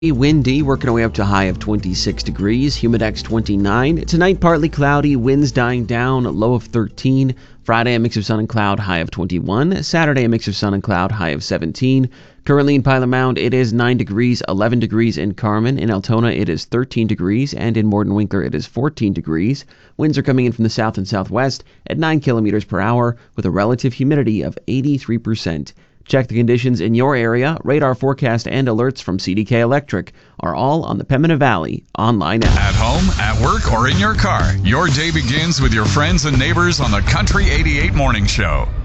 Windy, working our way up to a high of 26 degrees, humidex 29. Tonight, partly cloudy, winds dying down, low of 13. Friday, a mix of sun and cloud, high of 21. Saturday, a mix of sun and cloud, high of 17. Currently in Pilot Mound, it is 9 degrees, 11 degrees in Carmen. In Altona, it is 13 degrees, and in Morton-Winkler, it is 14 degrees. Winds are coming in from the south and southwest at 9 kilometers per hour with a relative humidity of 83%. Check the conditions in your area. Radar forecast and alerts from CDK Electric are all on the Pembina Valley online app. At home, at work, or in your car, your day begins with your friends and neighbors on the Country 88 Morning Show.